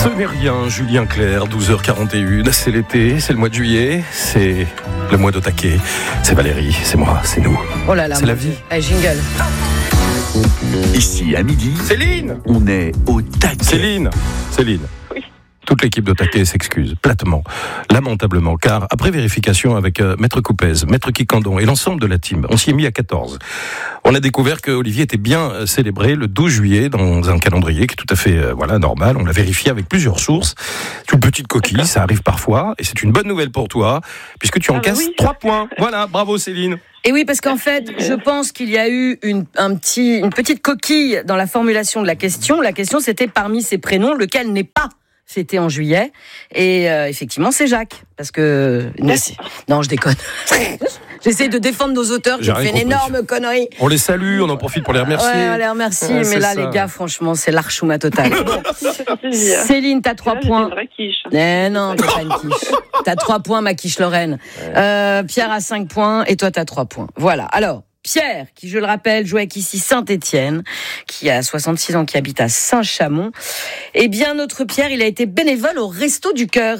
Ce n'est rien, Julien Clerc, 12h41, c'est l'été, c'est le mois de juillet, c'est le mois de taquet, c'est Valérie, c'est moi, c'est nous. Oh là là, c'est la vie. Allez, jingle. Ici, à midi, Céline, on est au taquet. Céline. Oui. Toute l'équipe de Taquet s'excuse platement, lamentablement, car après vérification avec Maître Coupez, Maître Kikandon et l'ensemble de la team, on s'y est mis à 14. On a découvert que Olivier était bien célébré le 12 juillet dans un calendrier qui est tout à fait normal. On l'a vérifié avec plusieurs sources. C'est une petite coquille, D'accord. ça arrive parfois, et c'est une bonne nouvelle pour toi, puisque tu encaisses 3 points. Voilà, bravo Céline. Et oui, parce qu'en fait, je pense qu'il y a eu une petite coquille dans la formulation de la question. La question, c'était parmi ces prénoms, lequel n'est pas fêté en juillet. Et effectivement, c'est Jacques. Parce que... Non, je déconne. J'essaie de défendre nos auteurs qui ont fait une énorme connerie. On les salue, on en profite pour les remercier. Ouais, on les remercie, Ouais, mais là, ça. Les gars, franchement, c'est l'archouma totale. Plaisir. Céline, t'as 3 points. C'est une vraie quiche. Eh non, t'as pas une quiche. T'as 3 points, ma quiche Lorraine. Pierre a 5 points et toi, t'as 3 points. Voilà. Alors, Pierre, qui, je le rappelle, joue avec ici Saint-Étienne, qui a 66 ans, qui habite à Saint-Chamond. Eh bien, notre Pierre, il a été bénévole au Resto du Cœur.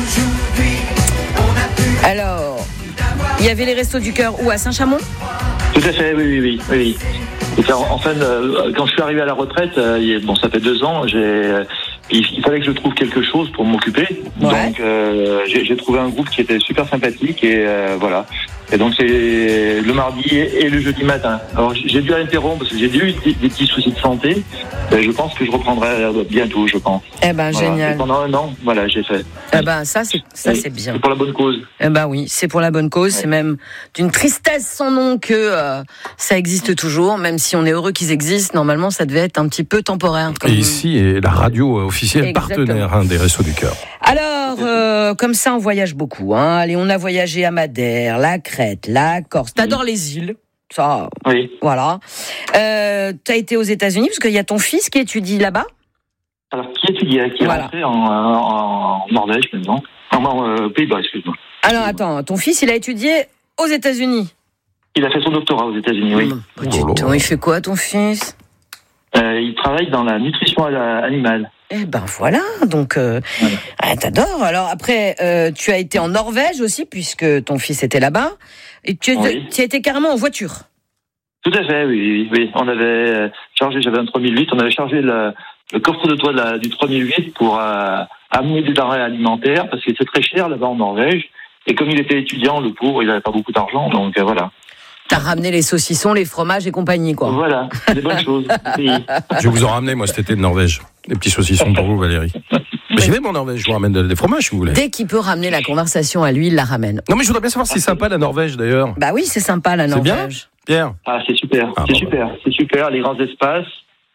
Alors, il y avait les Restos du Cœur où, à Saint-Chamond ? Tout à fait, oui. Et enfin, quand je suis arrivé à la retraite, ça fait 2 ans, il fallait que je trouve quelque chose pour m'occuper. Ouais. Donc, j'ai trouvé un groupe qui était super sympathique et voilà. Et donc, c'est le mardi et le jeudi matin. Alors, j'ai dû interrompre parce que j'ai eu des petits soucis de santé. Je pense que je reprendrai bientôt, je pense. Eh ben, Voilà. génial. Et pendant 1 an, voilà, j'ai fait. Eh ben, ça, c'est bien. C'est pour la bonne cause. Eh ben oui, c'est pour la bonne cause. Ouais. C'est même d'une tristesse sans nom que ça existe toujours. Même si on est heureux qu'ils existent, normalement, ça devait être un petit peu temporaire. Et ici est la radio officielle. Exactement. Partenaire des Restos du Cœur. Alors, comme ça, on voyage beaucoup. Hein. Allez, on a voyagé à Madère, la Crète, la Corse. T'adores les îles, ça. Oui. Voilà. T'as été aux États-Unis parce qu'il y a ton fils qui étudie là-bas. Alors, qui étudie, qui est rentré en Norvège maintenant. En Pays-Bas, excuse-moi. Alors, attends, ton fils, il a étudié aux États-Unis. Il a fait son doctorat aux États-Unis, oui. Il fait quoi, ton fils ? Il travaille dans la nutrition animale. Eh ben voilà, donc t'adores. Alors après, tu as été en Norvège aussi, puisque ton fils était là-bas. Et tu as été carrément en voiture. Tout à fait, oui. On avait chargé, j'avais un 3008, on avait chargé le coffre de toit du 3008 pour amener des denrées alimentaires, parce que c'est très cher là-bas en Norvège. Et comme il était étudiant, le pauvre, il n'avait pas beaucoup d'argent, donc voilà. T'as ramené les saucissons, les fromages et compagnie, quoi. Voilà, des bonnes choses. Oui. Je vais vous en ramener, moi, cet été de Norvège. Des petits saucissons pour vous, Valérie. Mais j'y vais, en Norvège, je vous ramène des fromages, si vous voulez. Dès qu'il peut ramener la conversation à lui, il la ramène. Non, mais je voudrais bien savoir si c'est sympa, la Norvège, d'ailleurs. Bah oui, c'est sympa, la Norvège. C'est bien, Pierre? Ah, c'est super, c'est super, les grands espaces.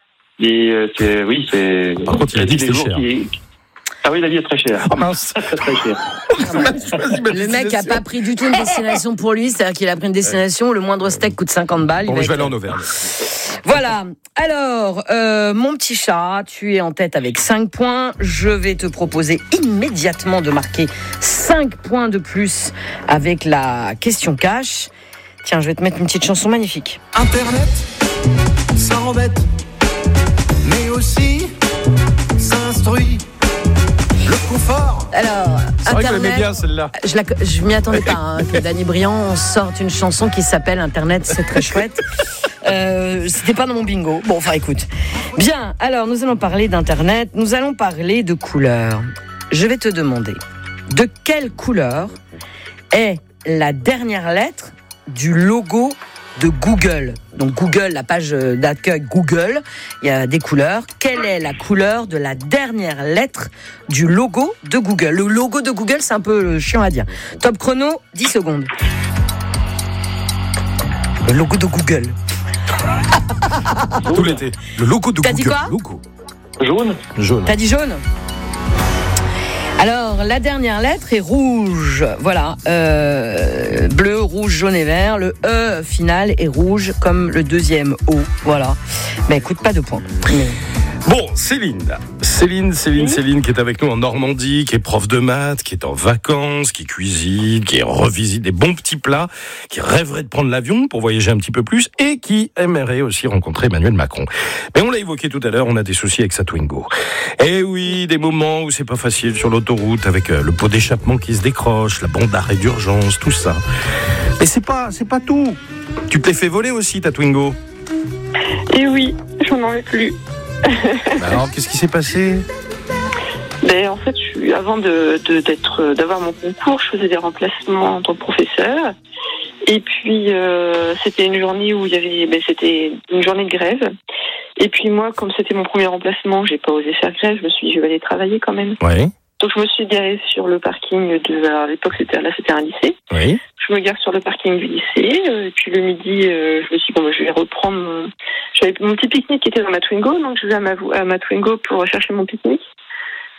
Par contre, il a dit que c'était cher. Ah oui, la vie est très chère. Oh mince. Très cher. Le mec a pas pris du tout une destination pour lui, c'est-à-dire qu'il a pris une destination, le moindre steak coûte 50 balles. Bon, je vais aller en Auvergne. Voilà. Alors, mon petit chat, tu es en tête avec 5 points. Je vais te proposer immédiatement de marquer 5 points de plus avec la question cash. Tiens, je vais te mettre une petite chanson magnifique. Internet, ça embête, mais aussi ça instruit. Le confort. Alors, c'est vrai que Internet, j'aimais bien celle-là. Je m'y attendais pas que Danny Briand sorte une chanson qui s'appelle Internet, c'est très chouette. C'était pas dans mon bingo. Bon, enfin écoute. Bien, alors nous allons parler d'Internet, nous allons parler de couleurs. Je vais te demander, de quelle couleur est la dernière lettre du logo de Google? Donc Google, la page d'accueil Google, il y a des couleurs. Quelle est la couleur de la dernière lettre du logo de Google? Le logo de Google, c'est un peu chiant à dire. Top chrono, 10 secondes. Le logo de Google. Tout l'été. Le logo de Google. T'as dit quoi? Logo. Jaune. T'as dit jaune? Alors, la dernière lettre est rouge. Voilà. Bleu, rouge, jaune et vert. Le E final est rouge, comme le deuxième O. Voilà. Mais écoute, pas de points. Bon, Céline qui est avec nous en Normandie, qui est prof de maths, qui est en vacances, qui cuisine, qui revisite des bons petits plats, qui rêverait de prendre l'avion pour voyager un petit peu plus et qui aimerait aussi rencontrer Emmanuel Macron. Mais on l'a évoqué tout à l'heure, on a des soucis avec sa Twingo. Eh oui, des moments où c'est pas facile sur l'autoroute avec le pot d'échappement qui se décroche, la bande d'arrêt d'urgence, tout ça. Mais c'est pas tout. Tu te l'es fait voler aussi ta Twingo. Et oui, j'en ai plus. Alors, qu'est-ce qui s'est passé ? En fait, avant d'avoir mon concours, je faisais des remplacements en tant que professeur. Et puis, c'était une journée où c'était une journée de grève. Et puis moi, comme c'était mon premier remplacement, j'ai pas osé faire grève. Je me suis dit, je vais aller travailler quand même. Oui. Donc, je me suis garée sur le parking à l'époque, c'était un lycée. Oui. Je me gare sur le parking du lycée. Et puis, le midi, je me suis dit, je vais reprendre j'avais mon petit pique-nique qui était dans ma Twingo. Donc, je vais à ma Twingo pour chercher mon pique-nique.